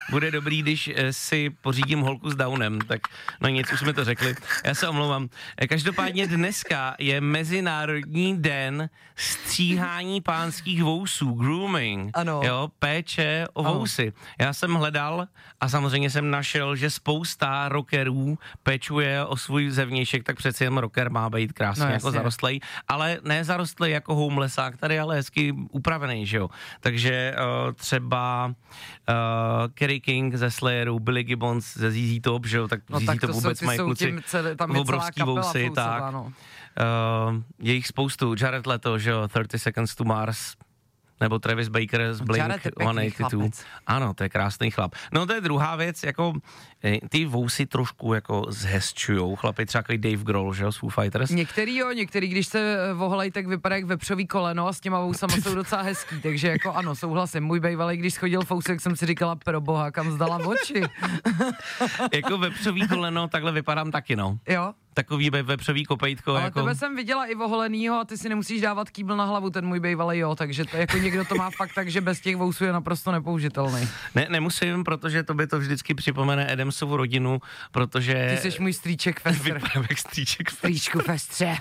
bude dobrý, když si pořídím holku s Downem, tak no nic, už jsme to řekli, já se omlouvám. Každopádně dneska je Mezinárodní den stříhání pánských vousů, grooming, ano. Jo, péče o vousy. Já jsem hledal a samozřejmě jsem našel, že spousta rockerů pečuje o svůj zevnějšek, tak přeci jen rocker má být krásně jako zarostlej, ale ne zarostlej jako homelessák, tady ale hezky upravený, že jo. Takže třeba Kerry King ze Slayeru, Billy Gibbons ze ZZ Top, že jo, tak ZZ Top vůbec mají kluci obrovský vousy, tak. Je jich spoustu, Jared Leto, že jo, 30 Seconds to Mars, nebo Travis Baker z Blink-182. Ano, to je krásný chlap. No to je druhá věc, jako ty vousy trošku jako zhezčujou chlapi, třeba jako Dave Grohl, že jo, z Foo Fighters. Některý, když se voholají, tak vypadá jak vepřový koleno a s těma vousama jsou docela hezký, takže jako ano, souhlasím. Můj bejvalej, když schodil fousek, jsem si říkala, pro boha, kam zdala oči. Jako vepřový koleno, takhle vypadám taky, no. Jo? Takový vepřový kopejtko. Ale jako... tebe jsem viděla i oholenýho a ty si nemusíš dávat kýbl na hlavu, ten můj bejvalej, jo, takže to jako někdo to má fakt tak, že bez těch vousů je naprosto nepoužitelný. Ne, nemusím, protože to by to vždycky připomene Adamsovu rodinu, protože... Ty jsi můj strýček Fester. Vypadám jak strýček Fester. Strýčku Festře.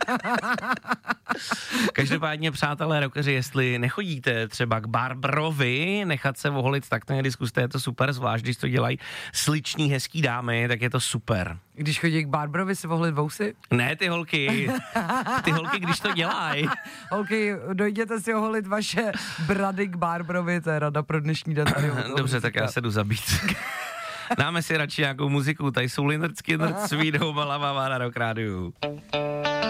Každopádně, přátelé rockeři, jestli nechodíte třeba k barberovi nechat se oholit, tak to někdy zkuste, je to super, zvlášť když to dělají sliční hezký dámy, tak je to super. Když chodí k barberovi si vohlit vousy? Ne, ty holky, když to dělají. Holky, dojděte si oholit vaše brady k barberovi, to je rada pro dnešní den. Dobře, tak já se jdu zabít. Dáme si radši nějakou muziku, tady jsou Lynyrd Skynyrd, Sweet Home Alabama na Rock Rádiu.